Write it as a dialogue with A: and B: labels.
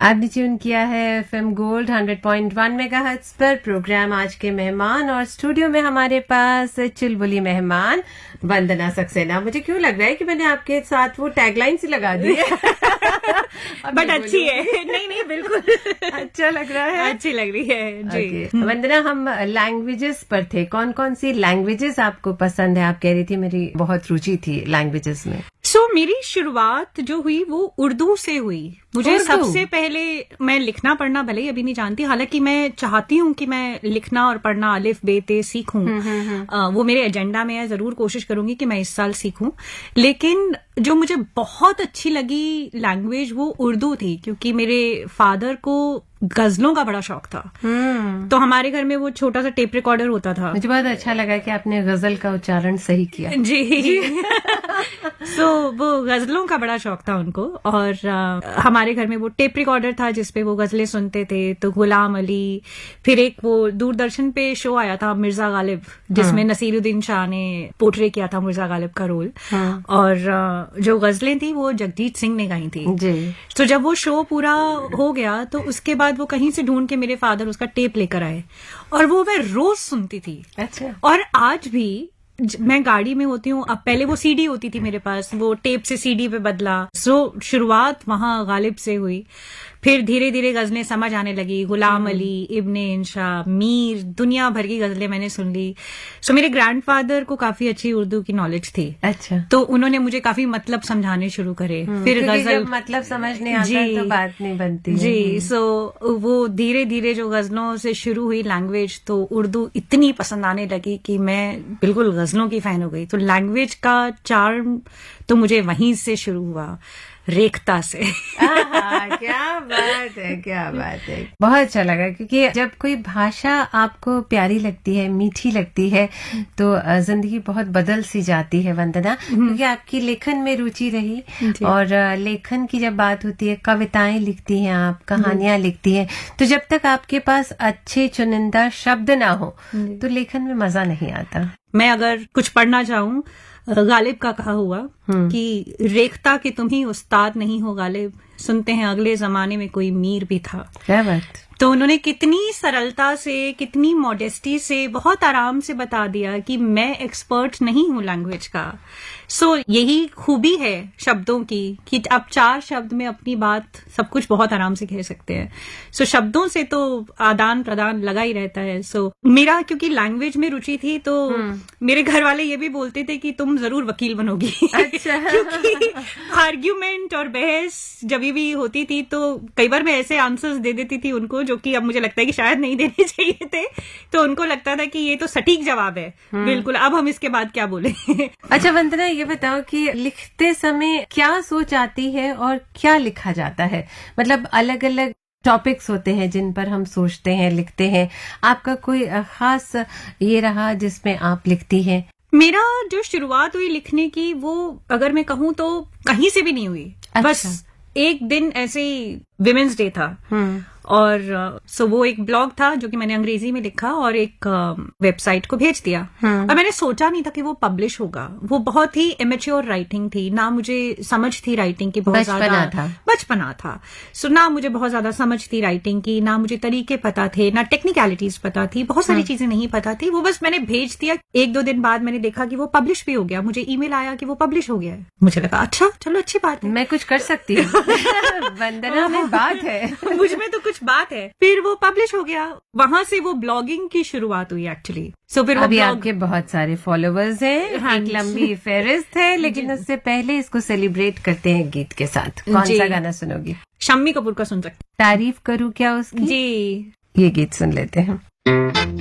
A: आपने ट्यून किया है FM गोल्ड 100.1 मेगाहर्ट्ज पर। प्रोग्राम आज के मेहमान और स्टूडियो में हमारे पास चुलबुली मेहमान वंदना सक्सेना। मुझे क्यों लग रहा है कि मैंने आपके साथ वो टैगलाइन सी लगा दी है
B: बट अच्छी है। नहीं बिल्कुल
A: अच्छा लग रहा है,
B: अच्छी लग रही है जी।
A: वंदना, हम लैंग्वेजेस पर थे। कौन कौन सी लैंग्वेजेस आपको पसंद है? आप कह रही थी मेरी बहुत रुचि थी लैंग्वेजेस में।
B: मेरी शुरुआत जो हुई वो उर्दू से हुई। मुझे सबसे पहले, मैं लिखना पढ़ना भले ही अभी नहीं जानती, हालांकि मैं चाहती हूँ कि मैं लिखना और पढ़ना अलिफ बे ते सीखूं। वो मेरे एजेंडा में है, जरूर कोशिश करूंगी कि मैं इस साल सीखूं। लेकिन जो मुझे बहुत अच्छी लगी लैंग्वेज वो उर्दू थी, क्योंकि मेरे फादर को गजलों का बड़ा शौक था। तो हमारे घर में वो छोटा सा टेप रिकॉर्डर होता था।
A: मुझे बहुत अच्छा लगा कि आपने गजल का उच्चारण सही किया
B: जी। वो गजलों का बड़ा शौक था उनको, और हमारे घर में वो टेप रिकॉर्डर था जिसपे वो गजलें सुनते थे। तो गुलाम अली, फिर एक वो दूरदर्शन पे शो आया था मिर्जा गालिब, जिसमें नसीरुद्दीन शाह ने पोर्ट्रे किया था मिर्जा गालिब का रोल। और जो गजलें थी वो जगजीत सिंह ने गाई थी जी। तो जब वो शो पूरा हो गया तो उसके बाद वो कहीं से ढूंढ के मेरे फादर उसका टेप लेकर आए, और वो मैं रोज सुनती थी। अच्छा। और आज भी मैं गाड़ी में होती हूँ, अब पहले वो सीडी होती थी मेरे पास, वो टेप से सीडी पे बदला। शुरुआत वहां गालिब से हुई, फिर धीरे धीरे गजलें समझ आने लगी। गुलाम अली, इब्ने इंशा, मीर, दुनिया भर की गजलें मैंने सुन ली। मेरे ग्रैंडफादर को काफी अच्छी उर्दू की नॉलेज थी। अच्छा। तो उन्होंने मुझे काफी मतलब समझाने शुरू करे। फिर गजल मतलब समझने आता तो बात नहीं बनती जी। वो धीरे धीरे जो गजलों से शुरू हुई लैंग्वेज, तो उर्दू इतनी पसंद आने लगी कि मैं बिल्कुल गजलों की फैन हो गई। तो लैंग्वेज का चार्म तो मुझे वहीं से शुरू हुआ, रेखता से।
A: क्या बात है, क्या बात है। बहुत अच्छा लगा, क्योंकि जब कोई भाषा आपको प्यारी लगती है, मीठी लगती है, तो जिंदगी बहुत बदल सी जाती है वंदना। क्योंकि आपकी लेखन में रुचि रही, और लेखन की जब बात होती है, कविताएं लिखती हैं आप, कहानियां लिखती हैं, तो जब तक आपके पास अच्छे चुनिंदा शब्द ना हो तो लेखन में मजा नहीं आता।
B: मैं अगर कुछ पढ़ना चाहूँ, गालिब का कहा हुआ कि रेखता के तुम ही उस्ताद नहीं हो गालिब, सुनते हैं अगले जमाने में कोई मीर भी था।
A: क्या बात।
B: तो उन्होंने कितनी सरलता से, कितनी मॉडेस्टी से, बहुत आराम से बता दिया कि मैं एक्सपर्ट नहीं हूं लैंग्वेज का। यही खूबी है शब्दों की कि आप 4 शब्द में अपनी बात सब कुछ बहुत आराम से कह सकते हैं। शब्दों से तो आदान प्रदान लगा ही रहता है। मेरा क्योंकि लैंग्वेज में रुचि थी, तो मेरे घर वाले ये भी बोलते थे कि तुम जरूर वकील बनोगी। अच्छा। क्योंकि आर्ग्यूमेंट और बहस जब भी होती थी तो कई बार मैं ऐसे आंसर्स दे देती थी उनको जो कि अब मुझे लगता है कि शायद नहीं देने चाहिए थे। तो उनको लगता था कि ये तो सटीक जवाब है, बिल्कुल, अब हम इसके बाद क्या बोले।
A: अच्छा वंदना, ये बताओ कि लिखते समय क्या सोच आती है और क्या लिखा जाता है? मतलब अलग अलग टॉपिक्स होते हैं जिन पर हम सोचते हैं, लिखते हैं। आपका कोई खास ये रहा जिसमें आप लिखती हैं?
B: मेरा जो शुरुआत हुई लिखने की, वो अगर मैं कहूँ तो कहीं से भी नहीं हुई। अच्छा। बस एक दिन ऐसे ही विमेंस डे था, और वो एक ब्लॉग था जो कि मैंने अंग्रेजी में लिखा और एक वेबसाइट को भेज दिया। और मैंने सोचा नहीं था कि वो पब्लिश होगा। वो बहुत ही इमेच्योर राइटिंग थी, ना मुझे समझ थी राइटिंग की, बहुत ज्यादा बचपना था। ना मुझे बहुत ज्यादा समझ थी राइटिंग की, ना मुझे तरीके पता थे, ना टेक्निकलिटीज पता थी, बहुत सारी चीजें नहीं पता थी। वो बस मैंने भेज दिया। 1-2 दिन बाद मैंने देखा कि वो पब्लिश भी हो गया। मुझे ईमेल आया कि वो पब्लिश हो गया है। मुझे लगा अच्छा, चलो अच्छी बात है,
A: मैं कुछ कर सकती हूँ। वंदना में बात है,
B: मुझ में तो कुछ बात है। फिर वो पब्लिश हो गया। वहां से वो ब्लॉगिंग की शुरुआत हुई एक्चुअली। फिर
A: अभी आपके बहुत सारे फॉलोवर्स हैं। हाँ, एक लंबी फेहरिस्त है, लेकिन उससे पहले इसको सेलिब्रेट करते हैं गीत के साथ। कौन सा गाना सुनोगी?
B: शम्मी कपूर का सुन सकते।
A: तारीफ करूँ क्या उसकी?
B: जी,
A: ये गीत सुन लेते हैं।